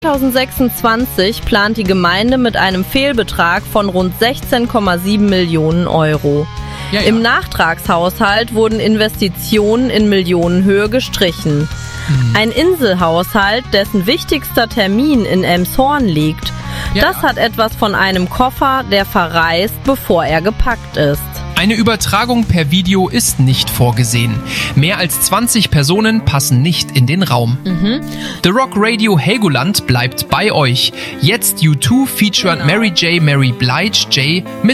2026 plant die Gemeinde mit einem Fehlbetrag von rund 16,7 Millionen Euro. Ja. Im Nachtragshaushalt wurden Investitionen in Millionenhöhe gestrichen. Ein Inselhaushalt, dessen wichtigster Termin in Elmshorn liegt, das hat etwas von einem Koffer, der verreist, bevor er gepackt ist. Eine Übertragung per Video ist nicht vorgesehen. Mehr als 20 Personen passen nicht in den Raum. The Rock Radio Helgoland bleibt bei euch. Jetzt U2 featured Mary J. Mary Blige J. mit